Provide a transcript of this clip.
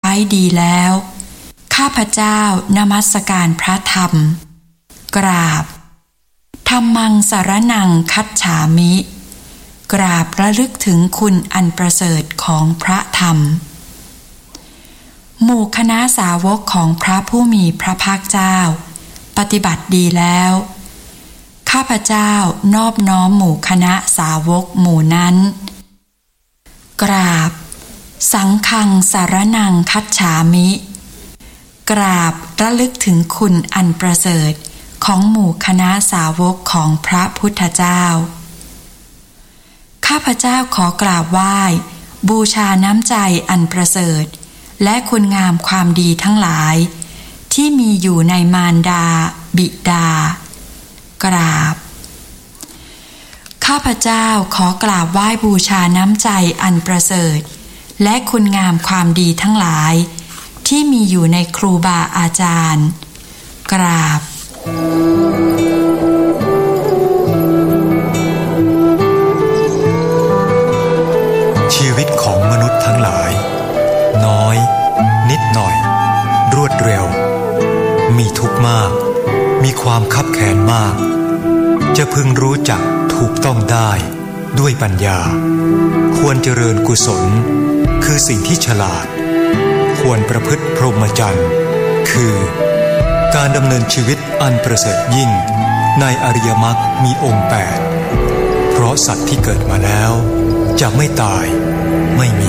ว้ดีแล้วข้าพเจ้านมัสการพระธรรมกราบธัมมังสรณังคัจฉามิกราบระลึกถึงคุณอันประเสริฐของพระธรรมหมู่คณะสาวกของพระผู้มีพระภาคเจ้าปฏิบัติดีแล้วข้าพเจ้านอบน้อมหมู่คณะสาวกหมู่นั้นกราบสังฆังสรณังคัจฉามิกราบระลึกถึงคุณอันประเสริฐของหมู่คณะสาวกของพระพุทธเจ้าข้าพเจ้าขอกราบไหว้บูชาน้ำใจอันประเสริฐและคุณงามความดีทั้งหลายที่มีอยู่ในมารดาบิดากราบข้าพเจ้าขอกราบไหว้บูชาน้ำใจอันประเสริฐและคุณงามความดีทั้งหลายที่มีอยู่ในครูบาอาจารย์กราบชีวิตของมนุษย์ทั้งหลายน้อยนิดหน่อยรวดเร็วมีทุกข์มากมีความคับแค้นมากจะพึงรู้จักถูกต้องได้ด้วยปัญญาควรเจริญกุศลคือสิ่งที่ฉลาดควรประพฤติพรหมจรรย์คือการดำเนินชีวิตอันประเสริฐยิ่งในอริยมรรคมีองค์8เพราะสัตว์ที่เกิดมาแล้วจะไม่ตายไม่มี